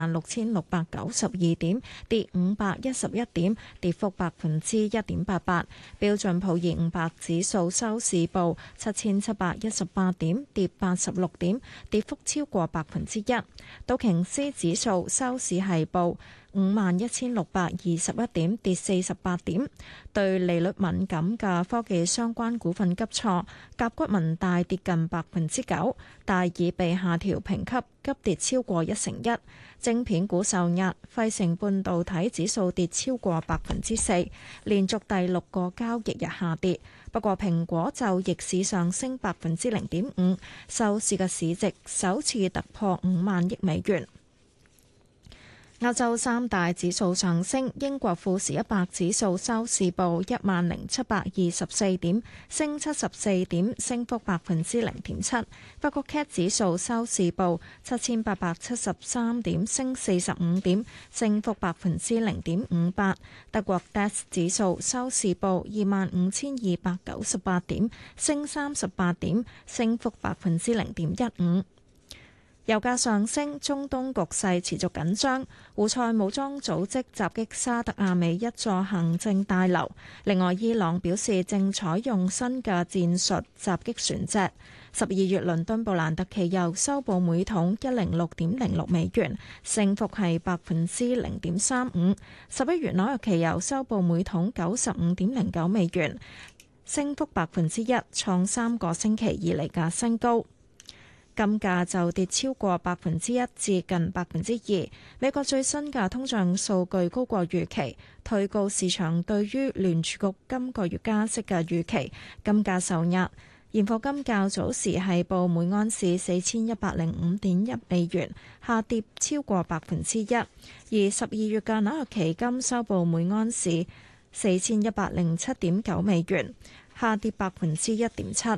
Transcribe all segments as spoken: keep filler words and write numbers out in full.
萬六千六百九十二點，跌五百一十一點，跌幅百分之一點八八。標準普爾五百指數收市報七千七百一十八點，跌八十六點，跌幅超過百分之一。道瓊斯指數收市係報五萬一千六百二十一點，跌四十八點。對利率敏感嘅科技相關股份急挫，甲骨文大跌近百分之九，大耳被下調評級，急跌超過一成一。晶片股受壓，費城半導體指數跌超過百分之四，連續第六個交易日下跌。不過蘋果就逆市上升百分之零點五，收市嘅市值首次突破五萬億美元。歐洲三大指數上升，英國富時一百指數收市報一萬零七百二十四點，升七十四點，升幅百分之零點七。法國 C A C 指數收市報七千八百七十三點，升四十五點，升幅百分之零點五八。德國 D A X 指數收市報二萬五千二百九十八點，升三十八點，升幅百分之零點一五。油價上升，中東局勢持續緊張。胡塞武裝組織襲擊沙特阿美一座行政大樓。另外，伊朗表示正採用新嘅戰術襲擊船隻。十二月倫敦布蘭特期油收報每桶一零六點零六美元，升幅係百分之零點三五。十一月紐約期油收報每桶九十五點零九美元，升幅百分之一，創三個星期以嚟嘅新高。金價就跌超過百分之一至近百分之二。美國最新嘅通脹數據高過預期，推高市場對於聯儲局今個月加息嘅預期，金價受壓。現貨金較早時係報每盎司四千一百零五點一美元，下跌超過百分之一。而十二月嘅紐約期金收報每盎司四千一百零七點九美元，下跌百分之一點七。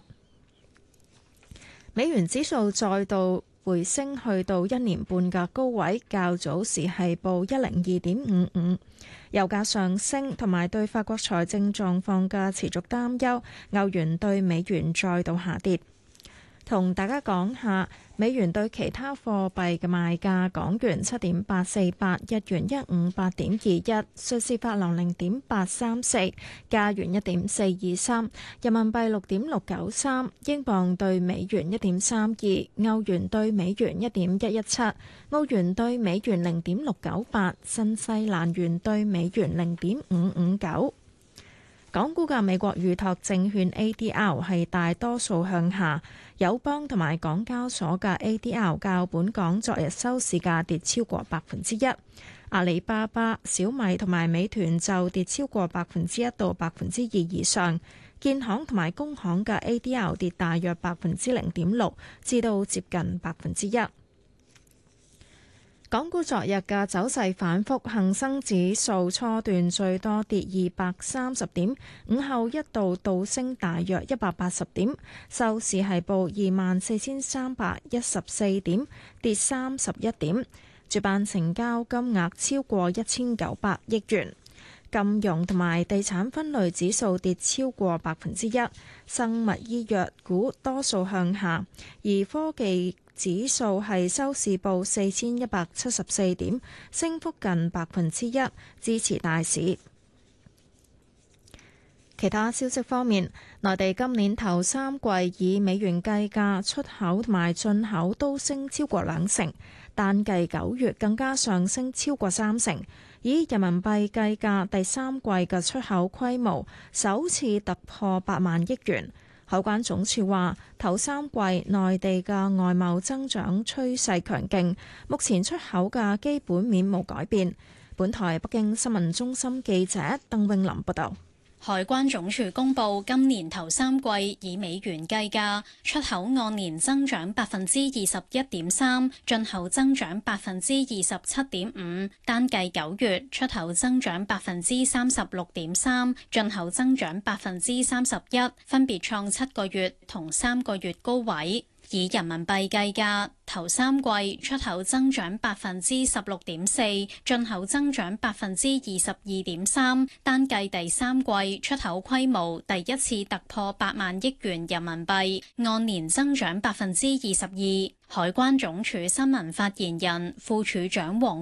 美元指數再度回升，去到一年半嘅高位，較早時係報一零二點五五。油價上升同埋對法國財政狀況嘅持續擔憂，歐元對美元再度下跌。同大家講下美元對其他貨幣嘅賣價：港元七點八四八，日元一五八點二一，瑞士法郎零點八三四，加元一點四二三，人民幣六點六九三，英鎊對美元一點三二，歐元對美元一點一一七，澳元對美元零點六九八，新西蘭元對美元零點五五九。港股嘅美國預託證券 A D R 係大多數向下，友邦同埋港交所嘅 A D R 較本港昨日收市價跌超過百分之一。阿里巴巴、小米同埋美團就跌超過百分之一到百分之二以上，建行同埋工行嘅 A D R 跌大約百分之零點六至到接近百分之一。港股昨日嘅走勢反覆，恒生指數初段最多跌二百三十點，午後一度倒升大約一百八十點，收市係報二萬四千三百一十四點，跌三十一點。主板成交金額超過一千九百億元。金融同埋地產分類指數跌超過百分之一，生物醫藥股多數向下，而科技指數係收市報四千一百七十四點，升幅近百分之一，支持大市。其他消息方面，內地今年頭三季以美元計價，出口同埋進口都升超過兩成，單計九月更加上升超過三成。以人民幣計價，第三季嘅出口規模首次突破八萬億元。海關總署話，頭三季內地嘅外貿增長趨勢強勁，目前出口嘅基本面冇改變。本台北京新聞中心記者鄧詠琳報道。 海關總署公布，今年頭三季以美元計價，出口按年增長百分之二十一點三，進口增長百分之二十七點五。單計九月，出口增長百分之三十六點三，進口增長百分之三十一，分別創七個月同三個月高位。 以人民幣計價，頭三季出口增長百分之十六點四，進口增長百分之二十二點三。單計第三季出口規模第一次突破八萬億元人民幣，按年增長百分之二十二。海關總署新聞發言人副署長黃